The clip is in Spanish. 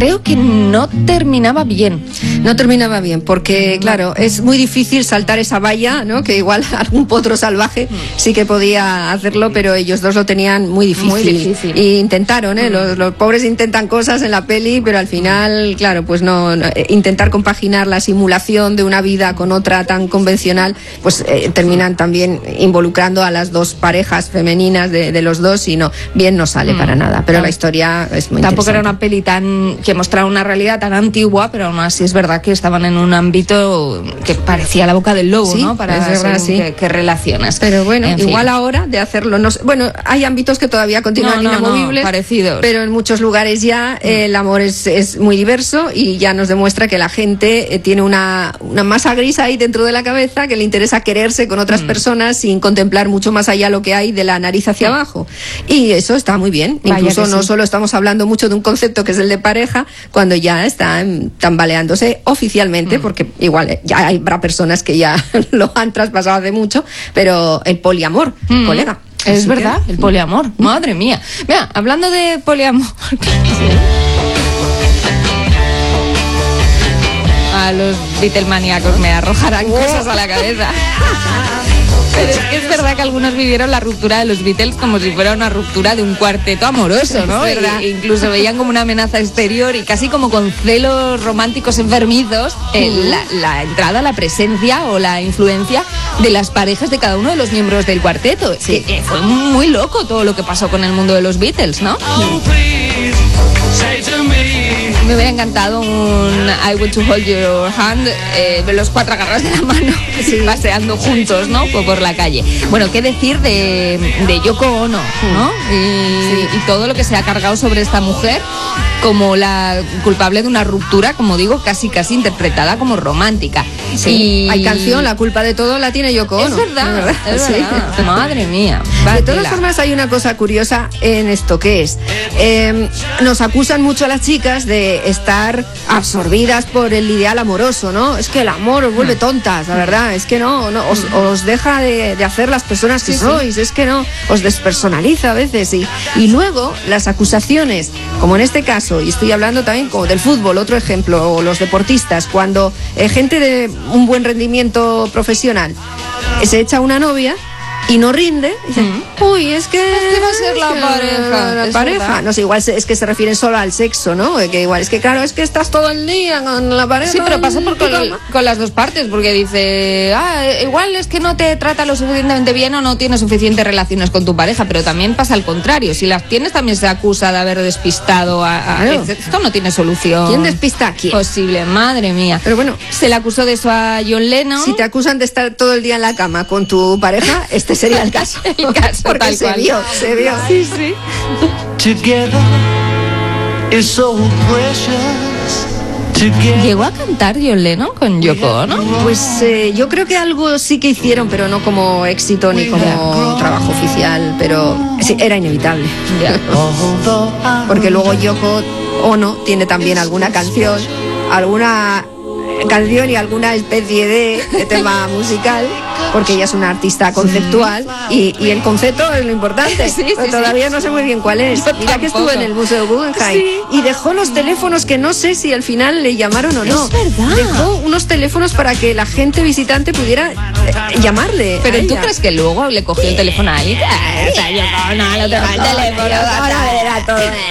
creo que no terminaba bien. No terminaba bien, porque claro, es muy difícil saltar esa valla, ¿no? Que igual algún potro salvaje sí que podía hacerlo, pero ellos dos lo tenían muy difícil. Muy difícil. Y intentaron, los pobres intentan cosas en la peli, pero al final, claro, pues no intentar compaginar la simulación de una vida con otra tan convencional, pues terminan también involucrando a las dos parejas femeninas de los dos y no sale para nada. Pero la historia es muy Tampoco interesante. era una peli que mostraba una realidad tan antigua, pero aún así es verdad que estaban en un ámbito que parecía la boca del lobo, Sí, ¿no? Para es verdad, sí. qué relaciones. Pero bueno, En igual fin. ahora de hacerlo, bueno, hay ámbitos que todavía continúan inamovibles, parecidos. pero en muchos lugares ya el amor es muy diverso y ya nos demuestra que la gente tiene una masa gris ahí dentro de la cabeza, que le interesa quererse con otras personas sin contemplar mucho más allá lo que hay de la nariz hacia abajo. Y eso está muy bien. Vaya Incluso que no sí. solo estamos hablando mucho de un concepto que es el de pareja, cuando ya están tambaleándose oficialmente, porque igual ya habrá personas que ya lo han traspasado hace mucho, pero el poliamor, colega. Es Así verdad, que- el poliamor. Madre mía. Mira, hablando de poliamor. A los Beatlemaníacos me arrojarán cosas a la cabeza. Pero es que es verdad que algunos vivieron la ruptura de los Beatles como si fuera una ruptura de un cuarteto amoroso, ¿no? Es verdad. E incluso veían como una amenaza exterior y casi como con celos románticos enfermizos la entrada, la presencia o la influencia de las parejas de cada uno de los miembros del cuarteto. Sí. Que fue muy loco todo lo que pasó con el mundo de los Beatles, ¿no? Me hubiera encantado un I Want to Hold Your Hand, ver los cuatro agarrados de la mano, paseando juntos, ¿no? Por la calle. Bueno, ¿qué decir de Yoko Ono, ¿no? Y todo lo que se ha cargado sobre esta mujer como la culpable de una ruptura, como digo, casi interpretada como romántica. Sí. Y Hay canción, la culpa de todo la tiene Yoko Ono. Es verdad. Sí. Madre mía. De todas formas, hay una cosa curiosa en esto, que es, nos acusan mucho a las chicas de estar absorbidas por el ideal amoroso, ¿no? Es que el amor os vuelve tontas, la verdad, es que no os deja de hacer las personas que sois, es que no, os despersonaliza a veces, y luego las acusaciones, como en este caso, y estoy hablando también como del fútbol, otro ejemplo, o los deportistas, cuando gente de un buen rendimiento profesional se echa una novia y no rinde, dicen, uy, es que va a ser la pareja. la Es pareja. verdad. No sé, igual es que se refieren solo al sexo, ¿no? Que igual es que, claro, es que estás todo el día con la pareja. Sí, pero pasa con las dos partes, porque dice, igual es que no te trata lo suficientemente bien o no tienes suficientes relaciones con tu pareja, pero también pasa al contrario. Si las tienes, también se acusa de haber despistado Claro. Esto no tiene solución. ¿Quién despista a quién? Posible, madre mía. Pero bueno, Se le acusó de eso a John Lennon. si te acusan de estar todo el día en la cama con tu pareja, este sería el caso. El caso, Porque tal se cual. vio. Sí, sí. Together is so precious. Together. ¿Llegó a cantar John Lennon con Yoko Ono? Pues yo creo que algo sí que hicieron, pero no como éxito ni como trabajo oficial, pero sí, era inevitable. Although I Porque luego Yoko Ono tiene también alguna canción y alguna especie de tema musical, porque ella es una artista conceptual y el concepto es lo importante. Sí, pero todavía no sé muy bien cuál es. Yo Mira que tampoco. estuvo en el Museo Guggenheim y dejó los teléfonos que no sé si al final le llamaron o no. Es verdad. Dejó unos teléfonos para que la gente visitante pudiera llamarle. Pero a ¿tú ella. crees que luego le cogió el teléfono a ella? O sea, Yoko Ono, le tengo el teléfono.